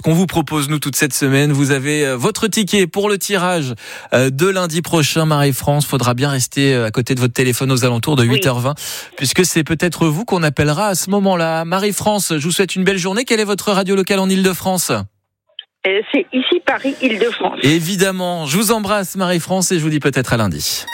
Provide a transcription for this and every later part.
qu'on vous propose, nous, toute cette semaine. Vous avez votre ticket pour le tirage de lundi prochain, Marie-France. Faudra bien rester à côté de votre téléphone aux alentours de 8h20, puisque c'est peut-être vous qu'on appellera à ce moment-là. Marie-France, je vous souhaite une belle journée. Quelle est votre radio locale en Île-de-France ? C'est ici Paris, Île-de-France. Évidemment, je vous embrasse Marie-France et je vous dis peut-être à lundi.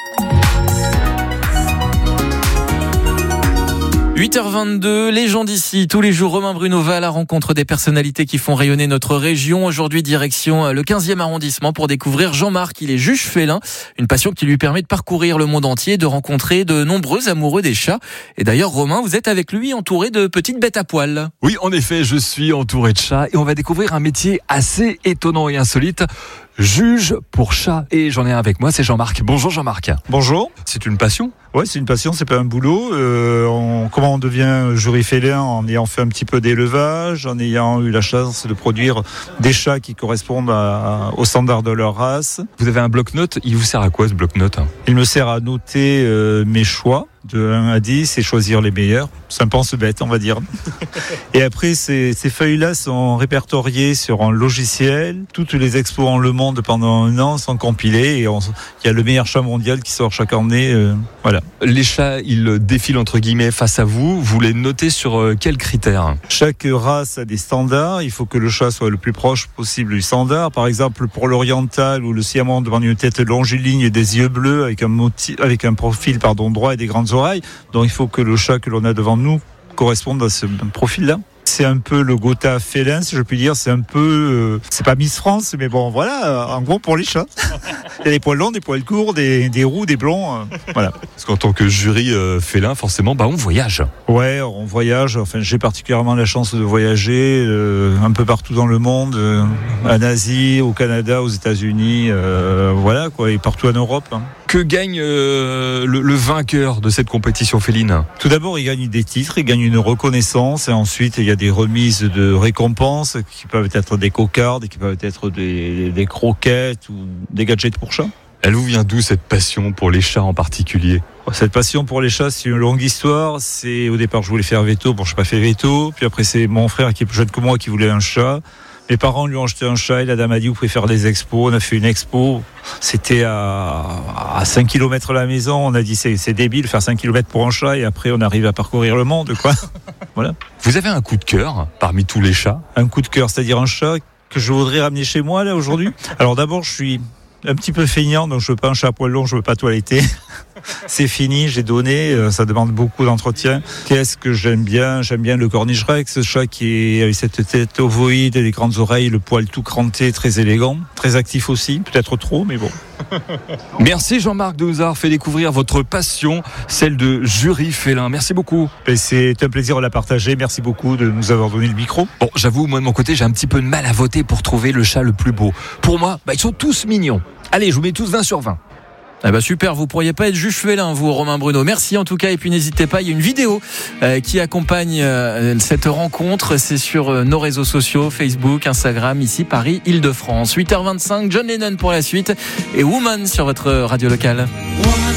8h22, les gens d'ici. Tous les jours, Romain Bruno va à la rencontre des personnalités qui font rayonner notre région. Aujourd'hui, direction le 15e arrondissement pour découvrir Jean-Marc. Il est juge félin, une passion qui lui permet de parcourir le monde entier, de rencontrer de nombreux amoureux des chats. Et d'ailleurs, Romain, vous êtes avec lui entouré de petites bêtes à poil. Oui, en effet, je suis entouré de chats et on va découvrir un métier assez étonnant et insolite. Juge pour chat. Et j'en ai un avec moi, c'est Jean-Marc. Bonjour Jean-Marc. Bonjour. C'est une passion ? Ouais, c'est une passion, c'est pas un boulot. Comment on devient jury félin en ayant fait un petit peu d'élevage, en ayant eu la chance de produire des chats qui correspondent aux standards de leur race. Vous avez un bloc-notes, il vous sert à quoi ce bloc-notes ? Il me sert à noter mes choix de 1 à 10 et choisir les meilleurs. Ça me pense bête, on va dire. Et après, ces feuilles-là sont répertoriées sur un logiciel. Toutes les expos en le monde pendant 1 an sont compilées et il y a le meilleur chat mondial qui sort chaque année. Voilà. Les chats, ils défilent entre guillemets face à vous. Vous les notez sur quels critères ? Chaque race a des standards. Il faut que le chat soit le plus proche possible du standard. Par exemple, pour l'oriental ou le siamois, on demande une tête longiligne et des yeux bleus avec un profil droit et des grandes oreilles. Donc il faut que le chat que l'on a devant nous corresponde à ce profil-là. C'est un peu le Gotha félin, si je puis dire. C'est un peu, c'est pas Miss France, mais bon, voilà, en gros pour les chats. Il y a des poils longs, des poils courts, des roux, des blonds, voilà. Parce qu'en tant que jury félin, forcément, on voyage. Ouais, on voyage. Enfin, j'ai particulièrement la chance de voyager un peu partout dans le monde, en Asie, au Canada, aux États-Unis, voilà quoi, et partout en Europe. Que gagne le vainqueur de cette compétition féline ? Tout d'abord, il gagne des titres, il gagne une reconnaissance, et ensuite il y a des remises de récompenses qui peuvent être des cocardes, qui peuvent être des croquettes ou des gadgets pour chats. Elle vous vient d'où cette passion pour les chats en particulier ? Cette passion pour les chats, c'est une longue histoire. Au départ, je voulais faire veto. Bon, je n'ai pas fait veto. Puis après, c'est mon frère qui est plus jeune que moi qui voulait un chat. Mes parents lui ont acheté un chat et la dame a dit vous pouvez faire des expos. On a fait une expo. C'était à 5 km de la maison. On a dit c'est débile faire 5 km pour un chat et après on arrive à parcourir le monde, quoi. Voilà. Vous avez un coup de cœur parmi tous les chats ? Un coup de cœur, c'est-à-dire un chat que je voudrais ramener chez moi là aujourd'hui. Alors d'abord, je suis un petit peu feignant, donc je veux pas un chat à poil long, je veux pas toiletter. C'est fini, j'ai donné, ça demande beaucoup d'entretien. Qu'est-ce que j'aime bien ? J'aime bien le Cornish Rex, ce chat qui a cette tête ovoïde, les grandes oreilles, le poil tout cranté, très élégant, très actif aussi, peut-être trop, mais bon. Merci Jean-Marc de nous avoir fait découvrir votre passion, celle de jury félin. Merci beaucoup. Et c'est un plaisir de la partager, merci beaucoup de nous avoir donné le micro. Bon, j'avoue, moi de mon côté, j'ai un petit peu de mal à voter pour trouver le chat le plus beau. Pour moi, ils sont tous mignons. Allez, je vous mets tous 20 sur 20. Super, vous pourriez pas être juge félin, vous, Romain Bruno. Merci en tout cas, et puis n'hésitez pas, il y a une vidéo qui accompagne cette rencontre. C'est sur nos réseaux sociaux, Facebook, Instagram, ici Paris, Île-de-France. 8h25, John Lennon pour la suite et Woman sur votre radio locale.